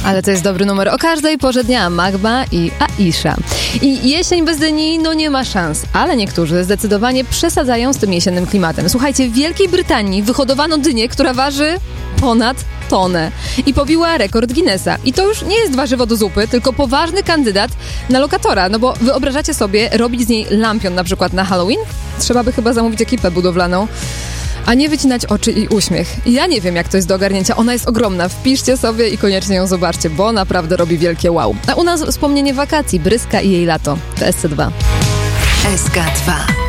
Ale to jest dobry numer o każdej porze dnia. Magma i Aisha. I jesień bez dyni, no nie ma szans. Ale niektórzy zdecydowanie przesadzają z tym jesiennym klimatem. Słuchajcie, w Wielkiej Brytanii wyhodowano dynię, która waży ponad tonę i pobiła rekord Guinnessa. I to już nie jest warzywo do zupy, tylko poważny kandydat na lokatora. No bo wyobrażacie sobie robić z niej lampion na przykład na Halloween? Trzeba by chyba zamówić ekipę budowlaną, a nie wycinać oczy i uśmiech. Ja nie wiem, jak to jest do ogarnięcia. Ona jest ogromna. Wpiszcie sobie i koniecznie ją zobaczcie, bo naprawdę robi wielkie wow. A u nas wspomnienie wakacji, Bryska i jej lato. To SC2. SK2.